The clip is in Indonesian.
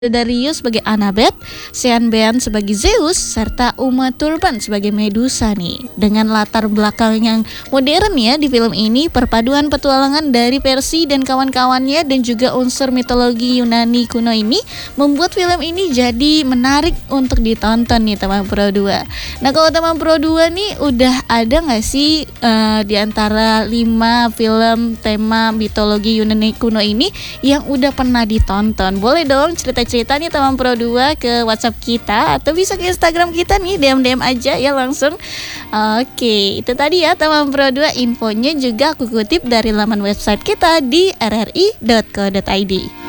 Darius sebagai Annabeth, Sean Bean sebagai Zeus, serta Uma Thurman sebagai Medusa nih. Dengan latar belakang yang modern ya di film ini, perpaduan petualangan dari Percy dan kawan-kawannya dan juga unsur mitologi Yunani kuno ini membuat film ini jadi menarik untuk ditonton nih teman Pro 2. Nah kalau teman Pro 2 nih udah ada gak sih di antara 5 film tema mitologi Yunani kuno ini yang udah pernah ditonton? Boleh dong cerita nih teman Pro 2 ke WhatsApp kita atau bisa ke Instagram kita nih, DM aja ya langsung. Oke, itu tadi ya teman Pro 2 infonya, juga aku kutip dari laman website kita di rri.co.id.